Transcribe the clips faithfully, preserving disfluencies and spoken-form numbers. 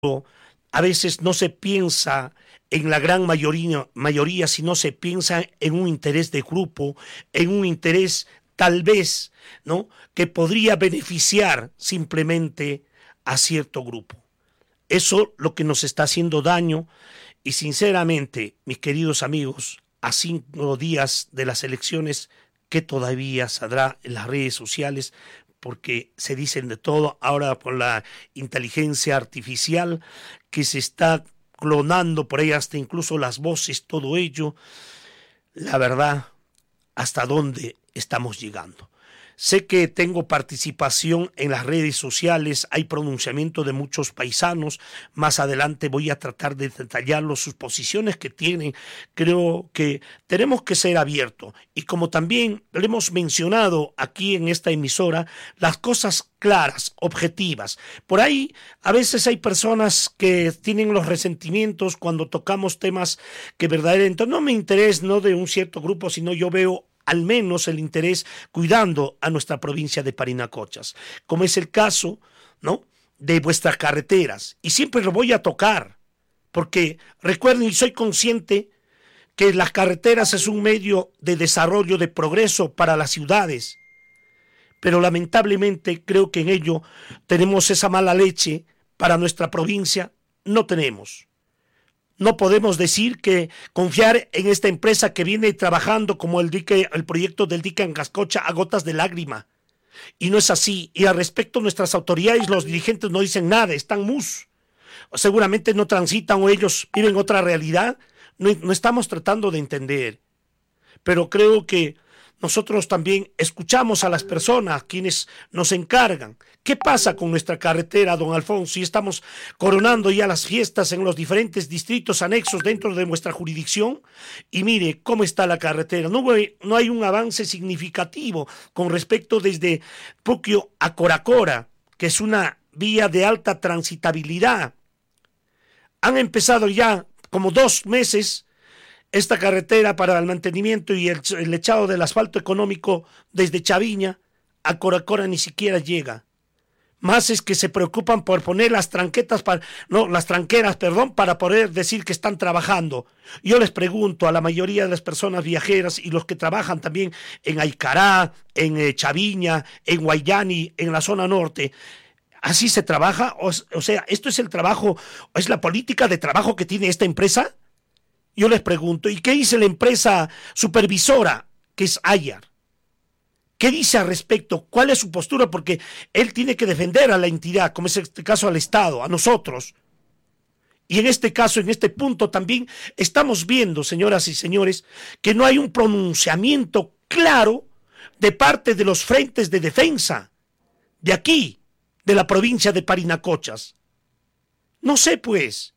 a veces no se piensa en la gran mayoría, mayoría, sino se piensa en un interés de grupo, en un interés tal vez, ¿no?, que podría beneficiar simplemente a cierto grupo. Eso lo que nos está haciendo daño y sinceramente, mis queridos amigos, a cinco días de las elecciones, que todavía saldrá en las redes sociales, porque se dicen de todo ahora por la inteligencia artificial que se está clonando por ahí hasta incluso las voces, todo ello, la verdad, hasta dónde estamos llegando. Sé que tengo participación en las redes sociales, hay pronunciamiento de muchos paisanos, más adelante voy a tratar de detallarlo, sus posiciones que tienen. Creo que tenemos que ser abiertos y como también le hemos mencionado aquí en esta emisora, las cosas claras, objetivas. Por ahí a veces hay personas que tienen los resentimientos cuando tocamos temas que verdaderamente no me interesan, no de un cierto grupo, sino yo veo al menos el interés cuidando a nuestra provincia de Parinacochas, como es el caso, ¿no?, de vuestras carreteras. Y siempre lo voy a tocar, porque recuerden y soy consciente que las carreteras es un medio de desarrollo, de progreso para las ciudades, pero lamentablemente creo que en ello tenemos esa mala leche para nuestra provincia, no tenemos. No podemos decir que confiar en esta empresa que viene trabajando como el dique, el proyecto del dique Angascocha a gotas de lágrima. Y no es así. Y al respecto nuestras autoridades, los dirigentes no dicen nada, están mus. Seguramente no transitan o ellos viven otra realidad. No, no estamos tratando de entender. Pero creo que nosotros también escuchamos a las personas quienes nos encargan. ¿Qué pasa con nuestra carretera, don Alfonso? Si estamos coronando ya las fiestas en los diferentes distritos anexos dentro de nuestra jurisdicción y mire cómo está la carretera. No, no hay un avance significativo con respecto desde Puquio a Coracora, que es una vía de alta transitabilidad. Han empezado ya como dos meses esta carretera para el mantenimiento y el, el echado del asfalto económico desde Chaviña a Coracora ni siquiera llega. Más es que se preocupan por poner las tranquetas para, no, las tranqueras, perdón, para poder decir que están trabajando. Yo les pregunto a la mayoría de las personas viajeras y los que trabajan también en Aicará, en eh, Chaviña, en Guayani, en la zona norte, ¿así se trabaja? O, o sea, ¿esto es el trabajo, es la política de trabajo que tiene esta empresa? Yo les pregunto, ¿y qué dice la empresa supervisora, que es Ayar? ¿Qué dice al respecto? ¿Cuál es su postura? Porque él tiene que defender a la entidad, como es este caso al Estado, a nosotros. Y en este caso, en este punto también, estamos viendo, señoras y señores, que no hay un pronunciamiento claro de parte de los frentes de defensa de aquí, de la provincia de Parinacochas. No sé, pues.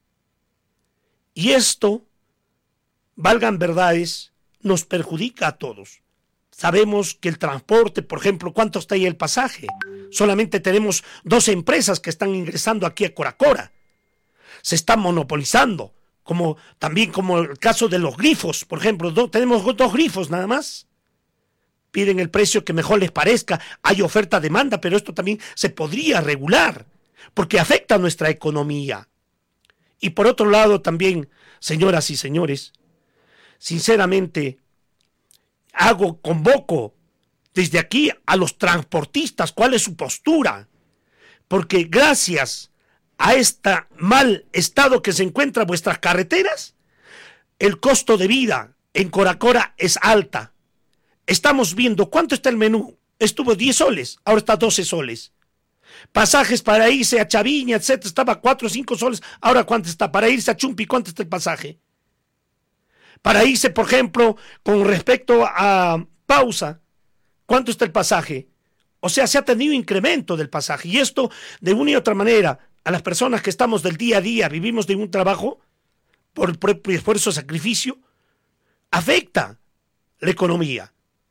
Y esto, valgan verdades, nos perjudica a todos. Sabemos que el transporte, por ejemplo, ¿cuánto está ahí el pasaje? Solamente tenemos dos empresas que están ingresando aquí a Coracora. Se están monopolizando, como también como el caso de los grifos, por ejemplo, do, tenemos dos grifos nada más. Piden el precio que mejor les parezca, hay oferta-demanda, pero esto también se podría regular, porque afecta a nuestra economía. Y por otro lado también, señoras y señores, sinceramente, hago, convoco desde aquí a los transportistas, ¿cuál es su postura? Porque gracias a este mal estado que se encuentran vuestras carreteras, el costo de vida en Coracora es alta. Estamos viendo cuánto está el menú. Estuvo diez soles, ahora está doce soles. Pasajes para irse a Chaviña, etcétera, estaba cuatro o cinco soles, ahora cuánto está. Para irse a Chumpi, ¿cuánto está el pasaje? Para irse, por ejemplo, con respecto a Pausa, ¿cuánto está el pasaje? O sea, se ha tenido incremento del pasaje. Y esto, de una y otra manera, a las personas que estamos del día a día, vivimos de un trabajo, por el propio esfuerzo, sacrificio, afecta la economía.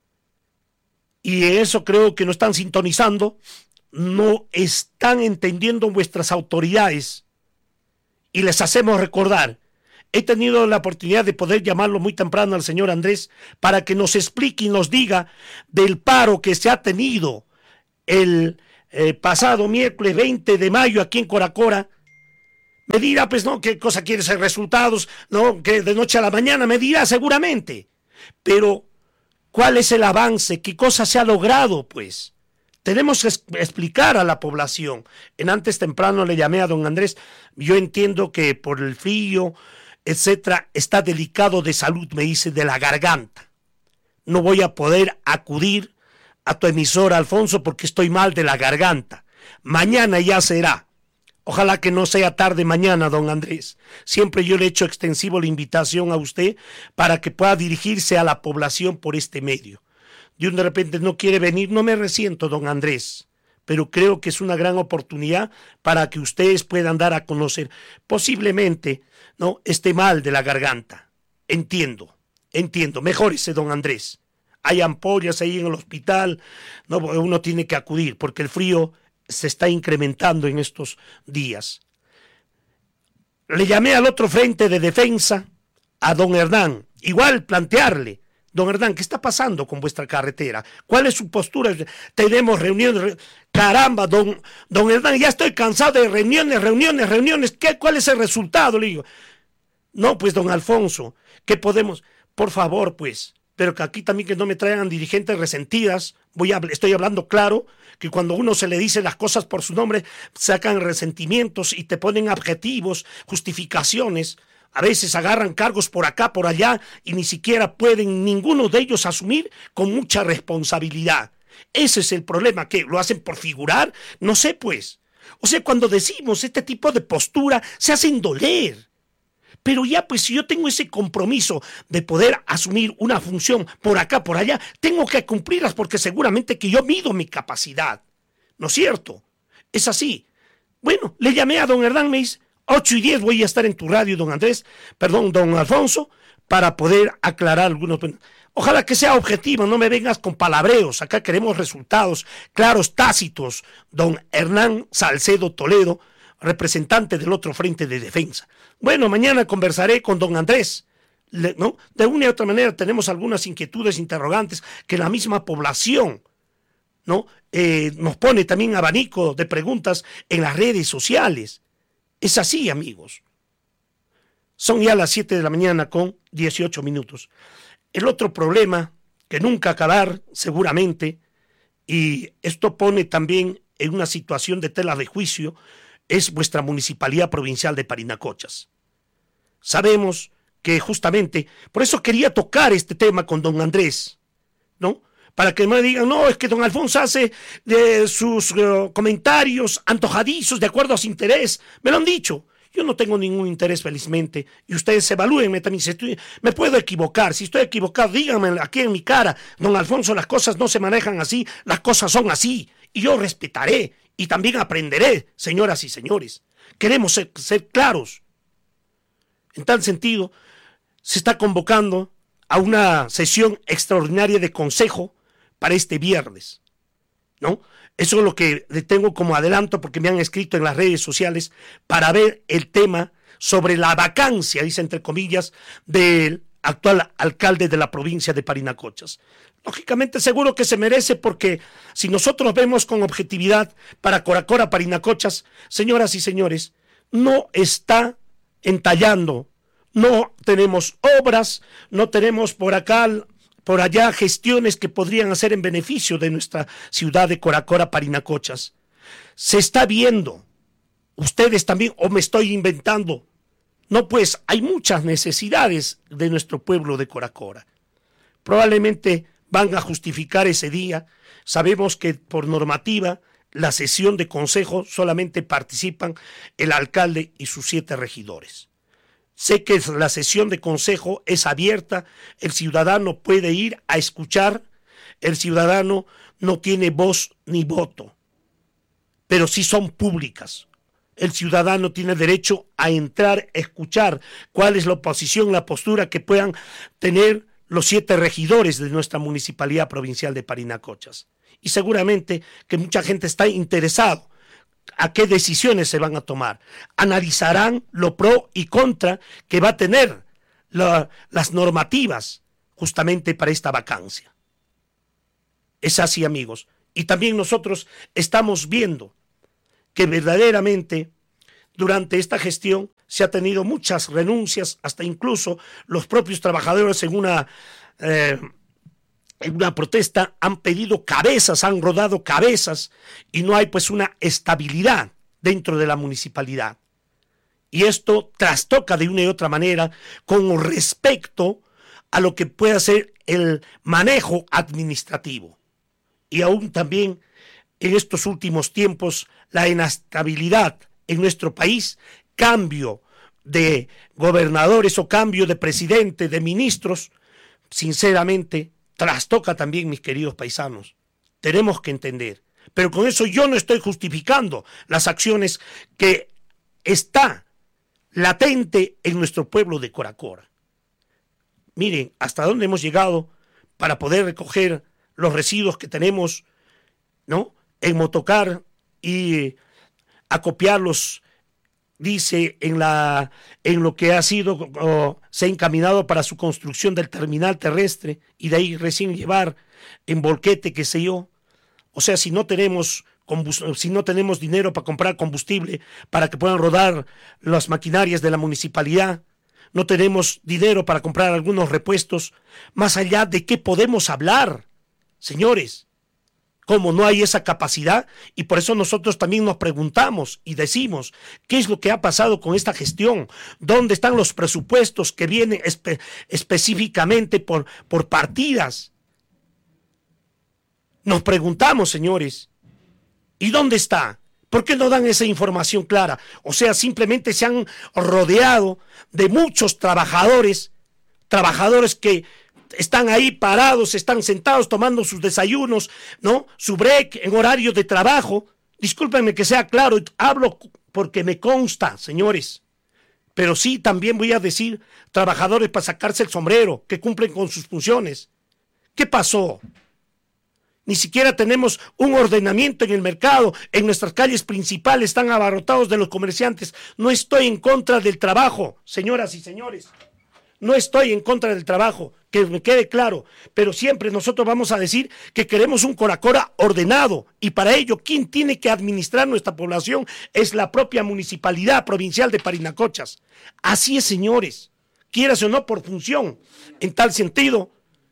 Y eso creo que no están sintonizando, no están entendiendo vuestras autoridades. Y les hacemos recordar. He tenido la oportunidad de poder llamarlo muy temprano al señor Andrés para que nos explique y nos diga del paro que se ha tenido el eh, pasado miércoles veinte de mayo aquí en Coracora, Me dirá, pues no, qué cosa quiere ser resultados, no, que de noche a la mañana me dirá seguramente. Pero, ¿cuál es el avance? ¿Qué cosa se ha logrado, pues? Tenemos que explicar a la población. En antes temprano le llamé a don Andrés. Yo entiendo que por el frío, etcétera, está delicado de salud, me dice, de la garganta. No voy a poder acudir a tu emisora, Alfonso, porque estoy mal de la garganta. Mañana ya será. Ojalá que no sea tarde mañana, don Andrés. Siempre yo le he hecho extensivo la invitación a usted para que pueda dirigirse a la población por este medio. Y de repente no quiere venir, no me resiento, don Andrés, pero creo que es una gran oportunidad para que ustedes puedan dar a conocer. Posiblemente, ¿no?, esté mal de la garganta. Entiendo, entiendo. Mejórese, don Andrés. Hay ampollas ahí en el hospital, no, uno tiene que acudir porque el frío se está incrementando en estos días. Le llamé al otro frente de defensa, a don Hernán, igual plantearle, don Hernán, ¿qué está pasando con vuestra carretera? ¿Cuál es su postura? Tenemos reuniones, caramba, don, don Hernán, ya estoy cansado de reuniones, reuniones, reuniones, ¿qué, ¿cuál es el resultado? Le digo, no, pues don Alfonso, ¿qué podemos? Por favor, pues, pero que aquí también que no me traigan dirigentes resentidas, voy a, estoy hablando claro, que cuando uno se le dice las cosas por su nombre, sacan resentimientos y te ponen adjetivos, justificaciones, a veces agarran cargos por acá, por allá, y ni siquiera pueden ninguno de ellos asumir con mucha responsabilidad. Ese es el problema, que lo hacen por figurar, no sé pues. O sea, cuando decimos este tipo de postura, se hacen doler. Pero ya, pues, si yo tengo ese compromiso de poder asumir una función por acá, por allá, tengo que cumplirlas porque seguramente que yo mido mi capacidad. ¿No es cierto? Es así. Bueno, le llamé a don Hernán, me dice, ocho y diez voy a estar en tu radio, don Andrés, perdón, don Alfonso, para poder aclarar algunos. Ojalá que sea objetivo, no me vengas con palabreos. Acá queremos resultados claros, tácitos. Don Hernán Salcedo Toledo, representante del otro frente de defensa. Bueno, mañana conversaré con don Andrés, ¿no? De una y otra manera tenemos algunas inquietudes, interrogantes, que la misma población, ¿no?, eh, nos pone también abanico de preguntas en las redes sociales. Es así, amigos. Son ya las siete de la mañana con dieciocho minutos. El otro problema, que nunca acabar, seguramente, y esto pone también en una situación de tela de juicio, es vuestra Municipalidad Provincial de Parinacochas. Sabemos que justamente, por eso quería tocar este tema con don Andrés, ¿no? Para que no me digan, no, es que don Alfonso hace de sus uh, comentarios antojadizos de acuerdo a su interés. Me lo han dicho. Yo no tengo ningún interés, felizmente. Y ustedes evalúenme también. Si estoy, me puedo equivocar. Si estoy equivocado, díganme aquí en mi cara. Don Alfonso, las cosas no se manejan así. Las cosas son así. Y yo respetaré. Y también aprenderé, señoras y señores. Queremos ser, ser claros. En tal sentido, se está convocando a una sesión extraordinaria de consejo para este viernes, ¿no? Eso es lo que le tengo como adelanto porque me han escrito en las redes sociales para ver el tema sobre la vacancia, dice entre comillas, del actual alcalde de la provincia de Parinacochas. Lógicamente seguro que se merece porque si nosotros vemos con objetividad para Coracora, Parinacochas, señoras y señores, no está entallando, no tenemos obras, no tenemos por acá, por allá gestiones que podrían hacer en beneficio de nuestra ciudad de Coracora, Parinacochas. Se está viendo, ustedes también, o me estoy inventando, no, pues hay muchas necesidades de nuestro pueblo de Coracora. Probablemente van a justificar ese día. Sabemos que por normativa la sesión de consejo solamente participan el alcalde y sus siete regidores. Sé que la sesión de consejo es abierta, el ciudadano puede ir a escuchar, el ciudadano no tiene voz ni voto, pero sí son públicas. El ciudadano tiene derecho a entrar, a escuchar cuál es la posición, la postura que puedan tener los siete regidores de nuestra Municipalidad Provincial de Parinacochas. Y seguramente que mucha gente está interesado a qué decisiones se van a tomar. Analizarán lo pro y contra que va a tener la, las normativas justamente para esta vacancia. Es así, amigos. Y también nosotros estamos viendo que verdaderamente durante esta gestión se ha tenido muchas renuncias, hasta incluso los propios trabajadores en una, eh, en una protesta han pedido cabezas, han rodado cabezas y no hay pues una estabilidad dentro de la municipalidad. Y esto trastoca de una y otra manera con respecto a lo que pueda ser el manejo administrativo. Y aún también en estos últimos tiempos la inestabilidad en nuestro país, cambio de gobernadores o cambio de presidente, de ministros, sinceramente trastoca también, mis queridos paisanos. Tenemos que entender. Pero con eso yo no estoy justificando las acciones que está latente en nuestro pueblo de Coracora. Miren hasta dónde hemos llegado para poder recoger los residuos que tenemos, ¿no?, en motocar y acopiarlos, dice, en, la, en lo que ha sido, o, se ha encaminado para su construcción del terminal terrestre y de ahí recién llevar en volquete, qué sé yo. O sea, si no tenemos si no tenemos dinero para comprar combustible para que puedan rodar las maquinarias de la municipalidad, no tenemos dinero para comprar algunos repuestos, más allá de qué podemos hablar, señores, como no hay esa capacidad, y por eso nosotros también nos preguntamos y decimos, ¿qué es lo que ha pasado con esta gestión? ¿Dónde están los presupuestos que vienen espe- específicamente por, por partidas? Nos preguntamos, señores, ¿y dónde está? ¿Por qué no dan esa información clara? O sea, simplemente se han rodeado de muchos trabajadores, trabajadores que están ahí parados, están sentados tomando sus desayunos, ¿no?, su break en horario de trabajo. Discúlpenme que sea claro, hablo porque me consta, señores. Pero sí, también voy a decir trabajadores para sacarse el sombrero, que cumplen con sus funciones. ¿Qué pasó? Ni siquiera tenemos un ordenamiento en el mercado. En nuestras calles principales están abarrotados de los comerciantes. No estoy en contra del trabajo, señoras y señores. No estoy en contra del trabajo, que me quede claro. Pero siempre nosotros vamos a decir que queremos un Coracora ordenado. Y para ello, quien tiene que administrar nuestra población es la propia Municipalidad Provincial de Parinacochas. Así es, señores. Quieras o no, por función. En tal sentido,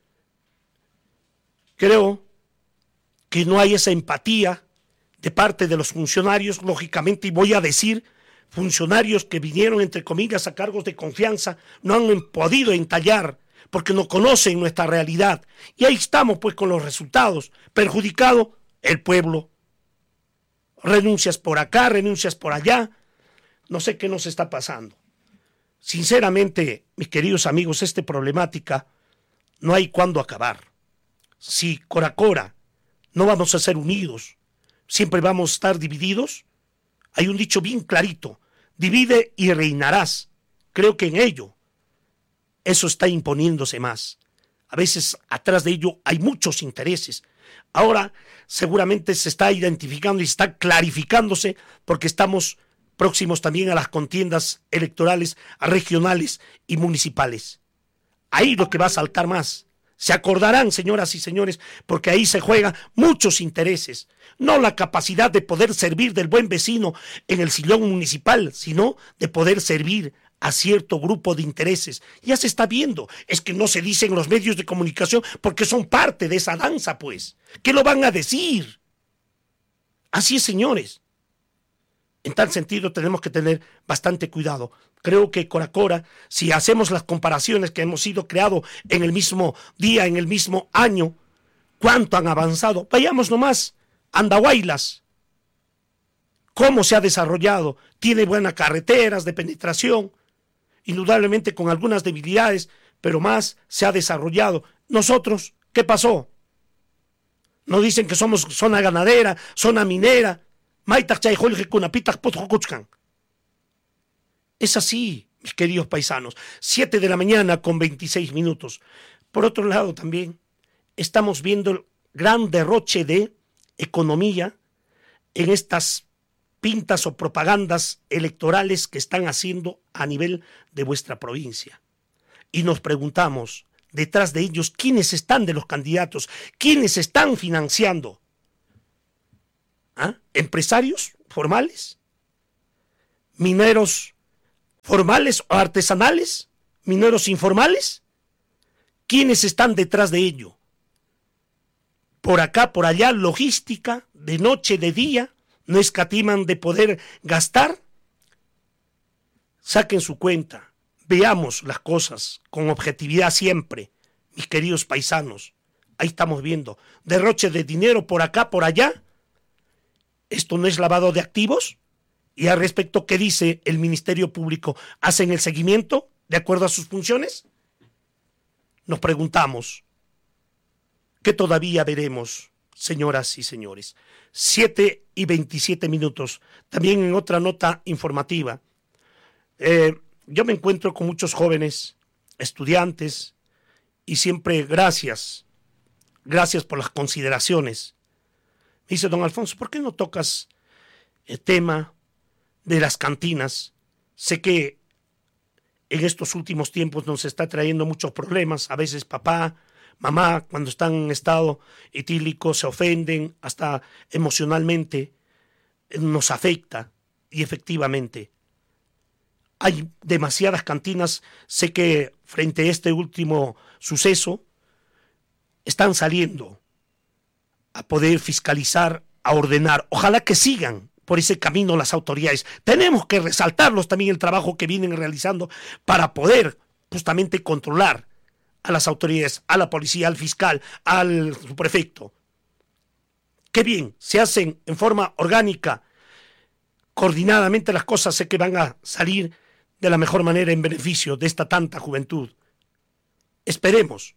creo que no hay esa empatía de parte de los funcionarios, lógicamente, y voy a decir, funcionarios que vinieron, entre comillas, a cargos de confianza, no han podido entallar, porque no conocen nuestra realidad. Y ahí estamos, pues, con los resultados. Perjudicado el pueblo. Renuncias por acá, renuncias por allá. No sé qué nos está pasando. Sinceramente, mis queridos amigos, esta problemática no hay cuándo acabar. Si Coracora no vamos a ser unidos, siempre vamos a estar divididos. Hay un dicho bien clarito, divide y reinarás. Creo que en ello, eso está imponiéndose más. A veces atrás de ello hay muchos intereses. Ahora seguramente se está identificando y está clarificándose porque estamos próximos también a las contiendas electorales regionales y municipales. Ahí lo que va a saltar más. Se acordarán, señoras y señores, porque ahí se juegan muchos intereses. No la capacidad de poder servir del buen vecino en el sillón municipal, sino de poder servir a cierto grupo de intereses. Ya se está viendo. Es que no se dice en los medios de comunicación porque son parte de esa danza, pues. ¿Qué lo van a decir? Así es, señores. En tal sentido tenemos que tener bastante cuidado. Creo que Coracora, si hacemos las comparaciones que hemos sido creados en el mismo día, en el mismo año, ¿cuánto han avanzado? Vayamos nomás, Andahuaylas, cómo se ha desarrollado, tiene buenas carreteras de penetración, indudablemente con algunas debilidades, pero más se ha desarrollado. Nosotros, ¿qué pasó? Nos dicen que somos zona ganadera, zona minera, es así, mis queridos paisanos. Siete de la mañana con veintiséis minutos. Por otro lado también estamos viendo el gran derroche de economía en estas pintas o propagandas electorales que están haciendo a nivel de vuestra provincia. Y nos preguntamos, detrás de ellos, ¿quiénes están de los candidatos? ¿Quiénes están financiando? ¿Ah? ¿Empresarios formales? mineros formales o artesanales, mineros informales. ¿Quiénes están detrás de ello? Por acá, por allá, logística, de noche, de día, no escatiman de poder gastar. Saquen su cuenta, veamos las cosas con objetividad siempre, mis queridos paisanos. Ahí estamos viendo derroche de dinero por acá, por allá. ¿Esto no es lavado de activos? Y al respecto, ¿qué dice el Ministerio Público? ¿Hacen el seguimiento de acuerdo a sus funciones? Nos preguntamos. ¿Qué todavía veremos, señoras y señores? Siete y veintisiete minutos. También en otra nota informativa. Eh, yo me encuentro con muchos jóvenes, estudiantes, y siempre gracias, gracias por las consideraciones. Me dice don Alfonso, ¿por qué no tocas el tema de las cantinas? Sé que en estos últimos tiempos nos está trayendo muchos problemas. A veces papá, mamá, cuando están en estado etílico, se ofenden, hasta emocionalmente nos afecta. Y efectivamente, hay demasiadas cantinas. Sé que frente a este último suceso, están saliendo a poder fiscalizar, a ordenar. Ojalá que sigan por ese camino las autoridades. Tenemos que resaltarlos también el trabajo que vienen realizando para poder justamente controlar a las autoridades, a la policía, al fiscal, al subprefecto. Qué bien, se hacen en forma orgánica, coordinadamente las cosas, sé que van a salir de la mejor manera en beneficio de esta tanta juventud. Esperemos,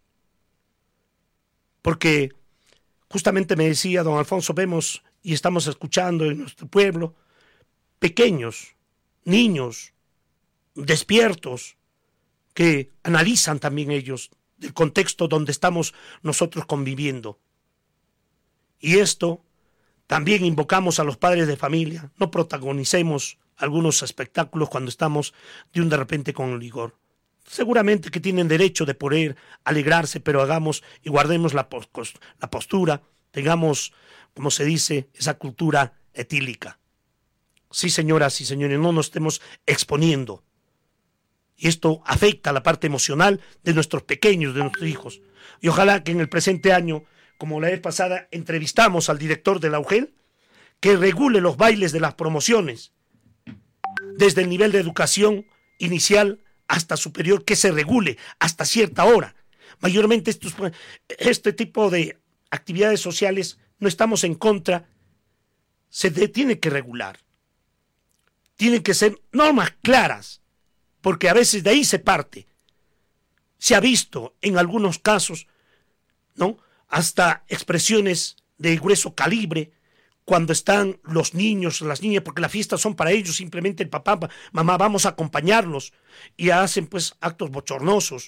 porque justamente me decía don Alfonso, vemos y estamos escuchando en nuestro pueblo pequeños, niños, despiertos, que analizan también ellos del contexto donde estamos nosotros conviviendo. Y esto también invocamos a los padres de familia, no protagonicemos algunos espectáculos cuando estamos de un de repente con rigor. Seguramente que tienen derecho de poder alegrarse, pero hagamos y guardemos la, la postura, tengamos, como se dice, esa cultura etílica. Sí, señoras y señores, no nos estemos exponiendo. Y esto afecta a la parte emocional de nuestros pequeños, de nuestros hijos. Y ojalá que en el presente año, como la vez pasada, entrevistamos al director de la U G E L, que regule los bailes de las promociones, desde el nivel de educación inicial hasta superior, que se regule hasta cierta hora. Mayormente estos, este tipo de actividades sociales no estamos en contra, se de, tiene que regular. Tienen que ser normas claras, porque a veces de ahí se parte. Se ha visto en algunos casos, ¿no?, hasta expresiones de grueso calibre cuando están los niños, las niñas, porque las fiestas son para ellos, simplemente el papá, mamá, vamos a acompañarlos, y hacen pues actos bochornosos.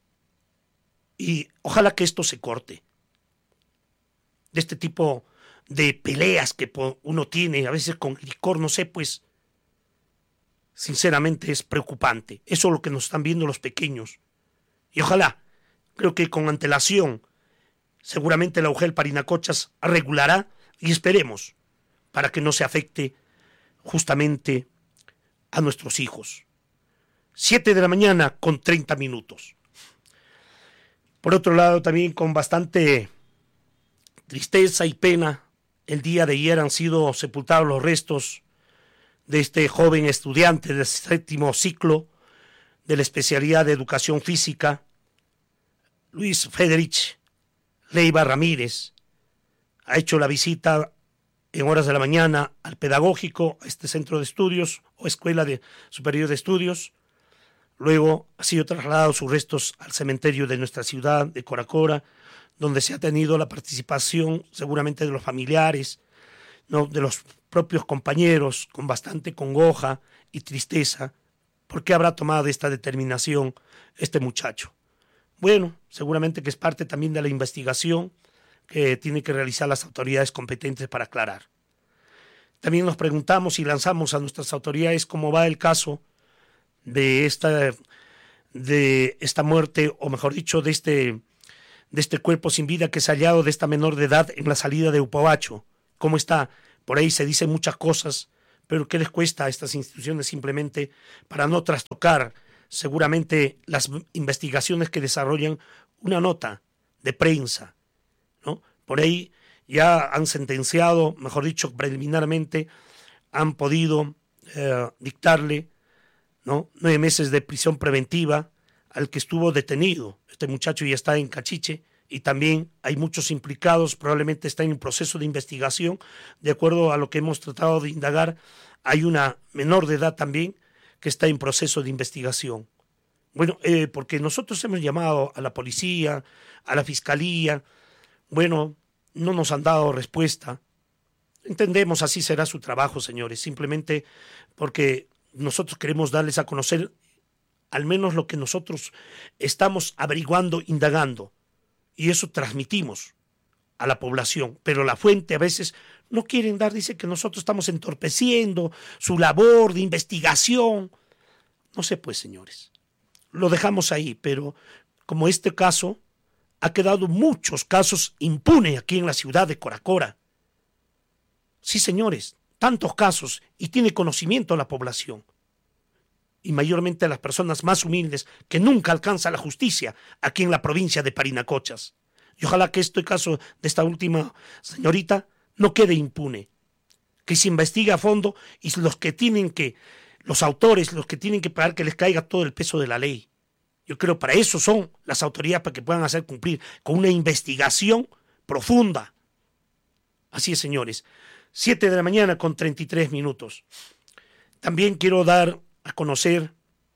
Y ojalá que esto se corte. De este tipo de peleas que uno tiene, a veces con licor, no sé, pues, sinceramente es preocupante. Eso es lo que nos están viendo los pequeños. Y ojalá, creo que con antelación, seguramente la U G E L Parinacochas regulará, y esperemos para que no se afecte justamente a nuestros hijos. Siete de la mañana con treinta minutos. Por otro lado, también con bastante tristeza y pena, el día de ayer han sido sepultados los restos de este joven estudiante del séptimo ciclo de la especialidad de educación física, Luis Federich Leiva Ramírez. Ha hecho la visita en horas de la mañana al pedagógico, a este centro de estudios o escuela de superior de estudios. Luego ha sido trasladado sus restos al cementerio de nuestra ciudad de Coracora, donde se ha tenido la participación seguramente de los familiares, ¿no?, de los propios compañeros, con bastante congoja y tristeza. ¿Por qué habrá tomado esta determinación este muchacho? Bueno, seguramente que es parte también de la investigación que tienen que realizar las autoridades competentes para aclarar. También nos preguntamos y lanzamos a nuestras autoridades cómo va el caso de esta, de esta muerte, o mejor dicho, de este, de este cuerpo sin vida que se ha hallado de esta menor de edad en la salida de Upabacho. ¿Cómo está? Por ahí se dicen muchas cosas, pero ¿qué les cuesta a estas instituciones simplemente para no trastocar seguramente las investigaciones que desarrollan una nota de prensa, ¿no? Por ahí ya han sentenciado, mejor dicho, preliminarmente, han podido eh, dictarle, ¿no?, nueve meses de prisión preventiva al que estuvo detenido. Este muchacho ya está en Cachiche y también hay muchos implicados, probablemente está en un proceso de investigación. De acuerdo a lo que hemos tratado de indagar, hay una menor de edad también que está en proceso de investigación. Bueno, eh, porque nosotros hemos llamado a la policía, a la fiscalía, bueno, no nos han dado respuesta. Entendemos, así será su trabajo, señores, simplemente porque nosotros queremos darles a conocer al menos lo que nosotros estamos averiguando, indagando, y eso transmitimos a la población, pero la fuente a veces no quieren dar, dice que nosotros estamos entorpeciendo su labor de investigación. No sé, pues, señores, lo dejamos ahí, pero como este caso, ha quedado muchos casos impunes aquí en la ciudad de Coracora. Sí, señores, tantos casos, y tiene conocimiento la población, y mayormente las personas más humildes que nunca alcanza la justicia aquí en la provincia de Parinacochas. Y ojalá que este caso de esta última señorita no quede impune, que se investigue a fondo y los que tienen que, los autores, los que tienen que pagar, que les caiga todo el peso de la ley. Yo creo para eso son las autoridades, para que puedan hacer cumplir con una investigación profunda. Así es, señores. Siete de la mañana con treinta y tres minutos. También quiero dar a conocer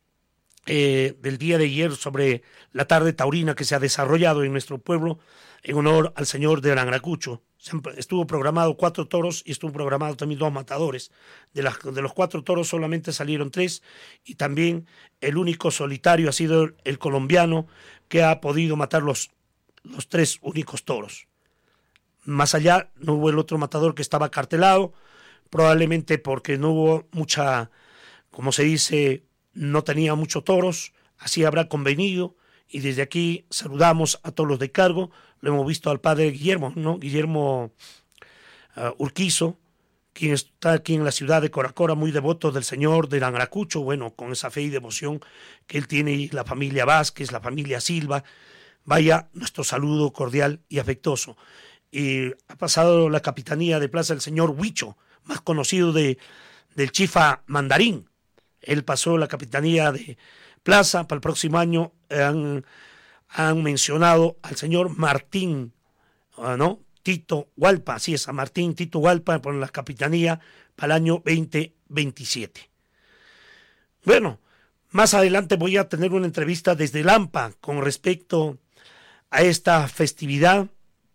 eh, del día de ayer sobre la tarde taurina que se ha desarrollado en nuestro pueblo en honor al señor de Angracucho. Estuvo programado cuatro toros y estuvo programado también dos matadores. De, las, de los cuatro toros solamente salieron tres, y también el único solitario ha sido el, el colombiano, que ha podido matar los, los tres únicos toros. Más allá no hubo el otro matador que estaba cartelado, probablemente porque no hubo mucha, como se dice, no tenía muchos toros, así habrá convenido. Y desde aquí saludamos a todos los de cargo. Lo hemos visto al padre Guillermo, ¿no? Guillermo uh, Urquizo, quien está aquí en la ciudad de Coracora, muy devoto del señor del Angracucho, bueno, con esa fe y devoción que él tiene, y la familia Vázquez, la familia Silva. Vaya nuestro saludo cordial y afectuoso. Y ha pasado la capitanía de plaza el señor Huicho, más conocido de, del Chifa Mandarín. Él pasó la capitanía de plaza. Para el próximo año han, han mencionado al señor Martín, ¿no? Tito Hualpa, así es, a Martín Tito Hualpa por la capitanía para el año veinte veintisiete. Bueno, más adelante voy a tener una entrevista desde Lampa con respecto a esta festividad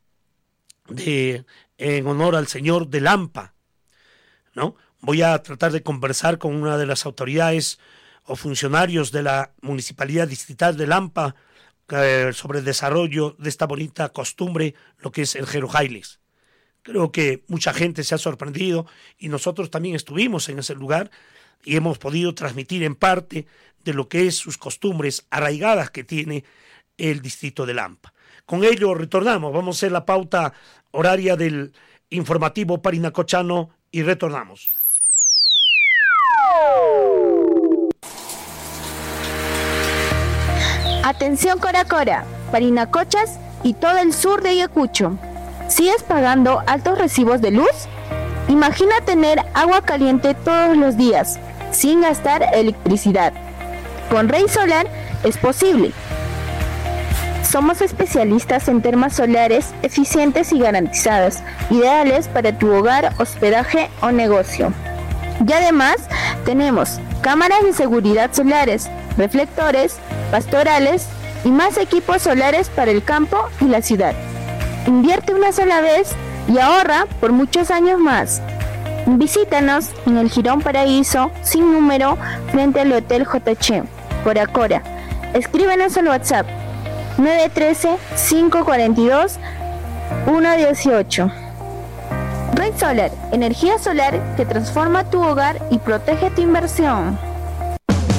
de, en honor al señor de Lampa, ¿no? Voy a tratar de conversar con una de las autoridades o funcionarios de la Municipalidad Distrital de Lampa eh, sobre el desarrollo de esta bonita costumbre, lo que es el Jerojailes. Creo que mucha gente se ha sorprendido y nosotros también estuvimos en ese lugar y hemos podido transmitir en parte de lo que es sus costumbres arraigadas que tiene el distrito de Lampa. Con ello retornamos, vamos a hacer la pauta horaria del informativo parinacochano y retornamos. Atención Coracora, Parinacochas y todo el sur de Ayacucho. ¿Sigues pagando altos recibos de luz? Imagina tener agua caliente todos los días, sin gastar electricidad. Con Rey Solar es posible. Somos especialistas en termas solares eficientes y garantizadas, ideales para tu hogar, hospedaje o negocio. Y además tenemos cámaras de seguridad solares, reflectores, pastorales y más equipos solares para el campo y la ciudad. Invierte una sola vez y ahorra por muchos años más. Visítanos en el Jirón Paraíso, sin número, frente al Hotel J H, Coracora. Escríbenos al WhatsApp nueve uno tres, cinco cuatro dos, uno uno ocho. Red Solar, energía solar que transforma tu hogar y protege tu inversión.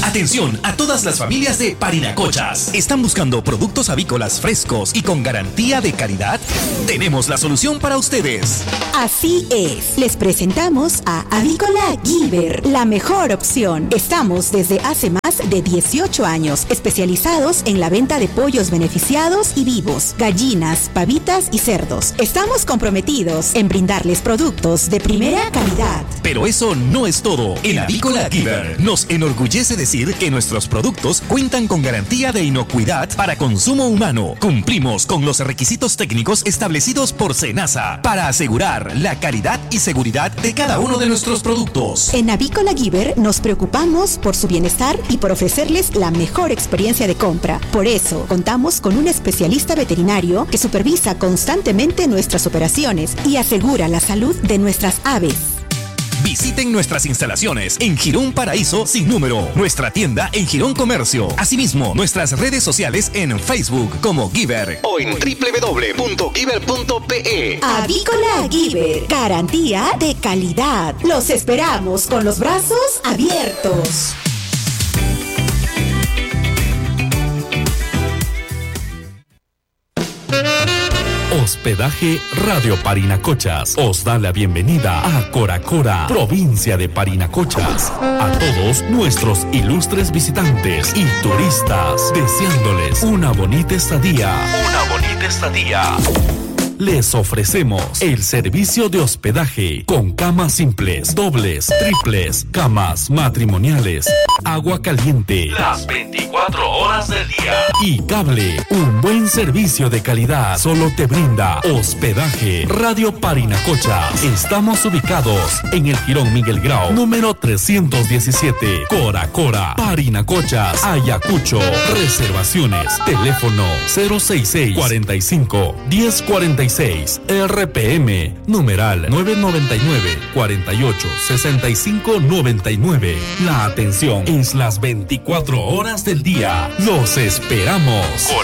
Atención a todas las familias de Parinacochas. ¿Están buscando productos avícolas frescos y con garantía de calidad? Tenemos la solución para ustedes. Así es. Les presentamos a Avícola Giver, la mejor opción. Estamos desde hace más de dieciocho años especializados en la venta de pollos beneficiados y vivos, gallinas, pavitas y cerdos. Estamos comprometidos en brindarles productos de primera calidad. Pero eso no es todo. En Avícola Giver nos enorgullece decir que nuestros productos cuentan con garantía de inocuidad para consumo humano. Cumplimos con los requisitos técnicos establecidos por SENASA para asegurar la calidad y seguridad de cada uno de nuestros productos. En Avícola Giver nos preocupamos por su bienestar y por ofrecerles la mejor experiencia de compra. Por eso, contamos con un especialista veterinario que supervisa constantemente nuestras operaciones y asegura la salud de nuestras aves. Visiten nuestras instalaciones en Girón Paraíso sin número, nuestra tienda en Girón Comercio. Asimismo, nuestras redes sociales en Facebook como Giver o en doble u doble u doble u punto giver punto pe. Avícola Giver, garantía de calidad. Los esperamos con los brazos abiertos. Hospedaje Radio Parinacochas os da la bienvenida a Coracora, provincia de Parinacochas. A todos nuestros ilustres visitantes y turistas, deseándoles una bonita estadía. Una bonita estadía. Les ofrecemos el servicio de hospedaje con camas simples, dobles, triples, camas matrimoniales, agua caliente las veinticuatro horas del día y cable. Un buen servicio de calidad solo te brinda Hospedaje Radio Parinacochas. Estamos ubicados en el Jirón Miguel Grau, número trescientos diecisiete, Coracora, Parinacochas, Ayacucho. Reservaciones, teléfono cero sesenta y seis, cuarenta y cinco, diez cuarenta y seis, R P M, numeral nueve noventa y nueve, cuarenta y ocho, sesenta y cinco noventa y nueve. La atención es las veinticuatro horas del día. Los esperamos.